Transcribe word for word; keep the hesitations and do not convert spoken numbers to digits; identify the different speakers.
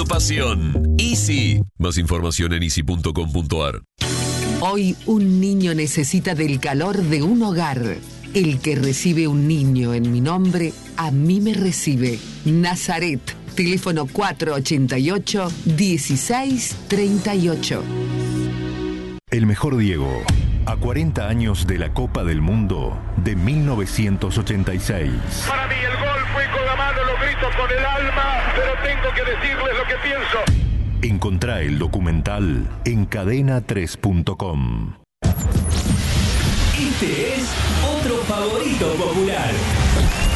Speaker 1: Pasión. Easy. Más información en easy punto com punto ar.
Speaker 2: Hoy un niño necesita del calor de un hogar. El que recibe un niño en mi nombre, a mí me recibe. Nazaret. Teléfono cuatro ochenta y ocho, dieciséis treinta y ocho.
Speaker 3: El mejor Diego. A cuarenta años de la Copa del Mundo de mil novecientos ochenta y seis.
Speaker 4: Para mí el gol fue con la mano, lo grito con el alma, pero tengo que decirles lo que pienso.
Speaker 3: Encontrá el documental en cadena tres punto com.
Speaker 5: Este es otro favorito popular.